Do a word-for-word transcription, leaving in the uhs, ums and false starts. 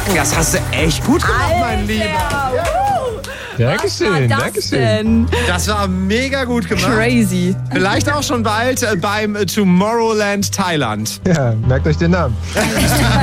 Das hast du echt gut gemacht, mein Lieber. Dankeschön, das Dankeschön. denn? Das war mega gut gemacht. Crazy. Vielleicht auch schon bald äh, beim Tomorrowland Thailand. Ja, merkt euch den Namen.